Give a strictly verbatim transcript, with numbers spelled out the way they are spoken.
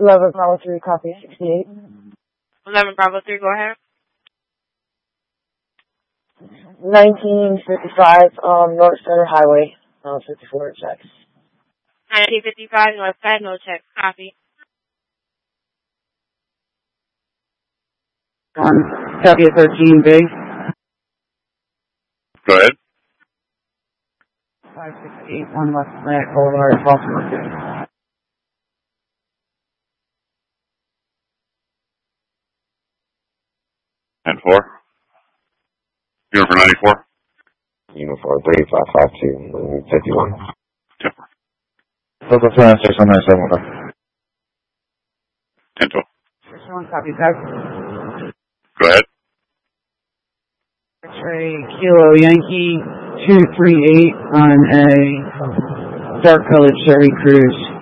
eleven Bravo three, copy sixty-eight. eleven Bravo three, go ahead. nineteen fifty-five, um, North Center Highway, uh, fifty-four checks. nineteen fifty-five, North Side, no checks, copy. Um, copy at thirteen, big. Go ahead. five six eight one West Atlantic Boulevard, Baltimore. ten four. Uniform ninety-four. Uniform three five five two fifty-one. ten four. Local two nine six one nine seven one. ten twelve. six one, copy back. Go ahead. X-ray Kilo Yankee two three eight on a dark colored Chevy Cruze.